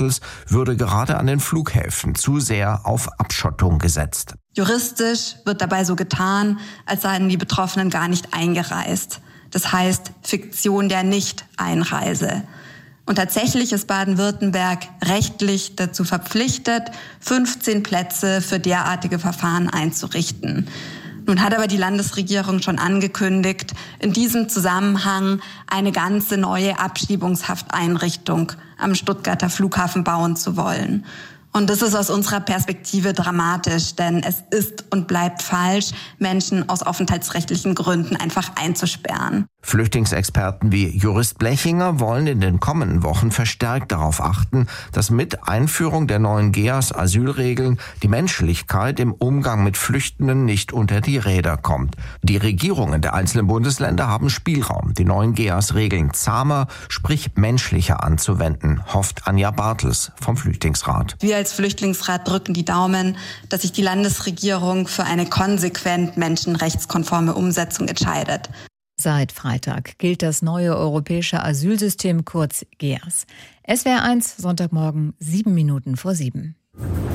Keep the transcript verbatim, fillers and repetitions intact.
Bartels würde gerade an den Flughäfen zu sehr auf Abschottung gesetzt. Juristisch wird dabei so getan, als seien die Betroffenen gar nicht eingereist. Das heißt Fiktion der Nicht-Einreise. Und tatsächlich ist Baden-Württemberg rechtlich dazu verpflichtet, fünfzehn Plätze für derartige Verfahren einzurichten. Nun hat aber die Landesregierung schon angekündigt, in diesem Zusammenhang eine ganze neue Abschiebungshafteinrichtung am Stuttgarter Flughafen bauen zu wollen. Und das ist aus unserer Perspektive dramatisch, denn es ist und bleibt falsch, Menschen aus aufenthaltsrechtlichen Gründen einfach einzusperren. Flüchtlingsexperten wie Jurist Blechinger wollen in den kommenden Wochen verstärkt darauf achten, dass mit Einführung der neuen G E A S-Asylregeln die Menschlichkeit im Umgang mit Flüchtenden nicht unter die Räder kommt. Die Regierungen der einzelnen Bundesländer haben Spielraum, die neuen G E A S-Regeln zahmer, sprich menschlicher anzuwenden, hofft Anja Bartels vom Flüchtlingsrat. Wir als Flüchtlingsrat drücken die Daumen, dass sich die Landesregierung für eine konsequent menschenrechtskonforme Umsetzung entscheidet. Seit Freitag gilt das neue europäische Asylsystem, kurz G E A S. S W R eins, Sonntagmorgen, sieben Minuten vor sieben.